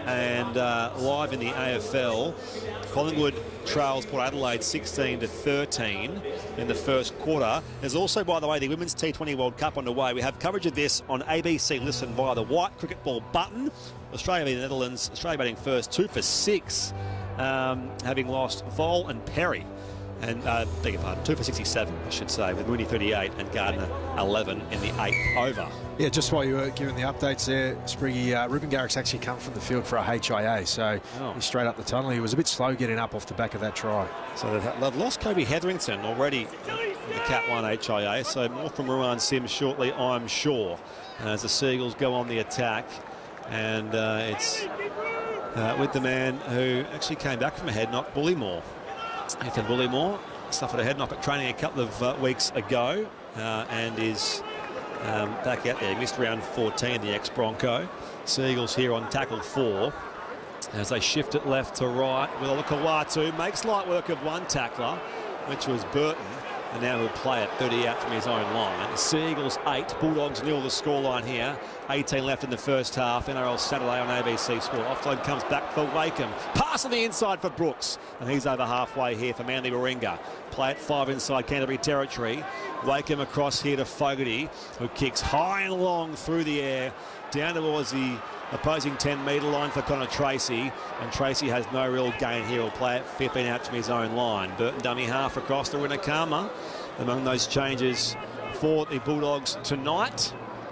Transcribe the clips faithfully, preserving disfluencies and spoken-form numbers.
And uh, live in the A F L, Collingwood trails Port Adelaide sixteen to thirteen in the first quarter. There's also, by the way, the Women's T twenty World Cup underway. We have coverage of this on A B C Listen via the white cricket ball button. Australia v the Netherlands. Australia batting first, two for six, um, having lost Vol and Perry. And, uh, beg your pardon, two for sixty-seven, I should say, with Mooney thirty-eight and Gardner eleven in the eighth over. Yeah, just while you were giving the updates there, Spriggy, uh, Ruben Garrick's actually come from the field for a H I A, so oh. he's straight up the tunnel. He was a bit slow getting up off the back of that try. So they've, they've lost Kobe Hetherington already in the Cat one H I A, so more from Ruan Sims shortly, I'm sure, as the Seagulls go on the attack. And uh, it's uh, with the man who actually came back from a head knock, Bullymore. Ethan Bullymore suffered a head knock at training a couple of uh, weeks ago uh, and is um, back out there. He missed round fourteen, the ex-Bronco. Seagulls here on tackle four as they shift it left to right. Will Olakau'atu makes light work of one tackler, which was Burton, and now he'll play it thirty out from his own line. Seagulls eight, Bulldogs nil the scoreline here. eighteen left in the first half. N R L Saturday on A B C Sport. Offload comes back for Wakeham. Pass on the inside for Brooks. And he's over halfway here for Manly Warringah. Play it five inside Canterbury territory. Wakeham across here to Fogarty, who kicks high and long through the air down towards the opposing ten metre line for Connor Tracy. And Tracy has no real gain here. He'll play it fifteen out from his own line. Burton dummy half across to Rinakama. Among those changes for the Bulldogs tonight.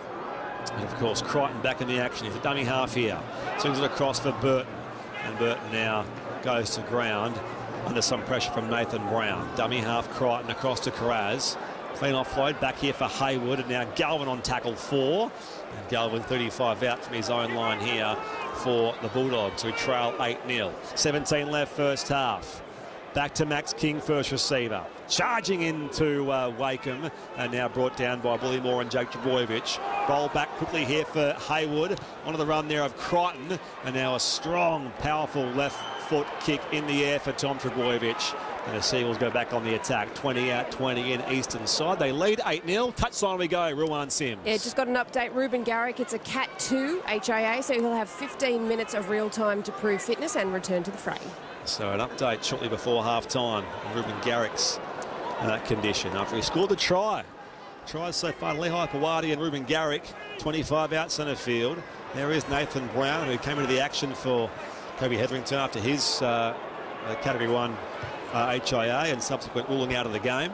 And of course, Crichton back in the action. He's a dummy half here. Swings it across for Burton. And Burton now goes to ground under some pressure from Nathan Brown. Dummy half Crichton across to Carraz. Clean offload back here for Hayward. And now Galvin on tackle four. And Galvin thirty-five out from his own line here for the Bulldogs, who trail eight nil. seventeen left first half. Back to Max King, first receiver. Charging into uh, Wakeham, and now brought down by Bullymore and Jake Trbojevic. Roll back quickly here for Hayward. Onto the run there of Crichton, and now a strong, powerful left foot kick in the air for Tom Trbojevic. And the Seagulls go back on the attack. twenty out, twenty in eastern side. They lead eight nil. Touchline we go, Ruan Sims. Yeah, just got an update. Ruben Garrick, it's a Cat two H I A, so he'll have fifteen minutes of real time to prove fitness and return to the fray. So an update shortly before half-time on Ruben Garrick's uh, condition after he scored the try. Tries so far, Lehigh Pawadi and Ruben Garrick, twenty-five out centre field. There is Nathan Brown, who came into the action for Kobe Hetherington after his uh, uh, Category one uh, H I A and subsequent ruling out of the game.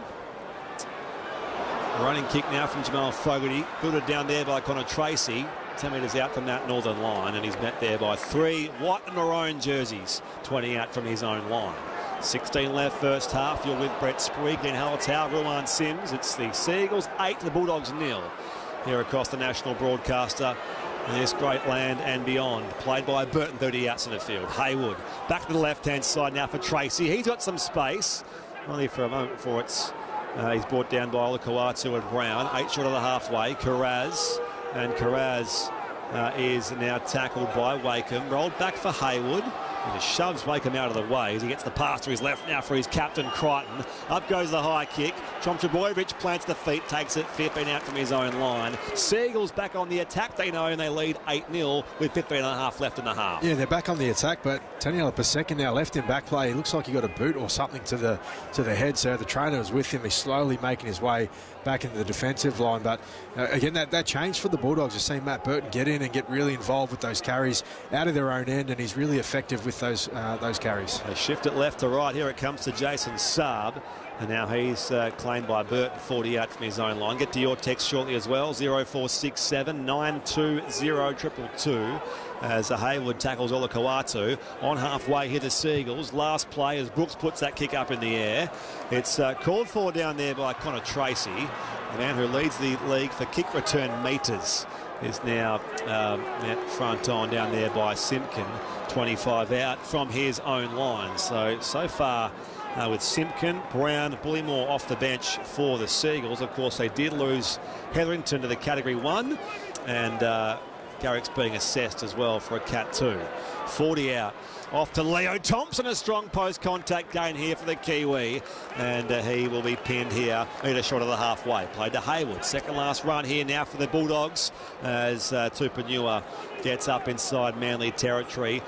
A running kick now from Jamal Fogarty, fielded down there by Connor Tracy. ten metres out from that northern line, and he's met there by three white and maroon jerseys, twenty out from his own line. sixteen left first half. You're with Brett Sprague, Glenn Hallertau, Ruan Sims. It's the Seagulls eight, the Bulldogs nil here across the national broadcaster in this great land and beyond. Played by Burton, thirty out centre field. Hayward back to the left-hand side now for Tracy. He's got some space, only for a moment before it's uh, he's brought down by Olakau'atu and Brown. Eight short of the halfway. Carraz. And Carraz uh, is now tackled by Wakeham. Rolled back for Hayward. And he shoves Wakeham out of the way as he gets the pass to his left now for his captain, Crichton. Up goes the high kick. Tom Trbojevic plants the feet, takes it fifteen out from his own line. Seagulls back on the attack, they know, and they lead eight nil with fifteen and a half left in the half. Yeah, they're back on the attack, but Taniela Paseka now left in back play. It looks like he got a boot or something to the to the head, so the trainer was with him. He's slowly making his way back into the defensive line. But uh, again, that, that changed for the Bulldogs. You've seen Matt Burton get in and get really involved with those carries out of their own end, and he's really effective with those uh, those carries. They shift it left to right. Here it comes to Jason Saab. And now he's uh, claimed by Burton, forty out from his own line. Get to your text shortly as well, zero four six seven nine two zero two two two. As Hayward tackles Olakau'atu. On halfway here, the Seagulls. Last play as Brooks puts that kick up in the air. It's uh, called for down there by Connor Tracy, the man who leads the league for kick return metres. Is now um, front on down there by Simpkin, twenty-five out from his own line. So, so far uh, with Simpkin, Brown, Bullymore off the bench for the Seagulls. Of course, they did lose Hetherington to the Category one, and uh, Garrick's being assessed as well for a Cat two. forty out. Off to Leo Thompson, a strong post-contact gain here for the Kiwi, and uh, he will be pinned here, metre short of the halfway. Played to Hayward, second last run here now for the Bulldogs as uh, Tupanua gets up inside Manly territory.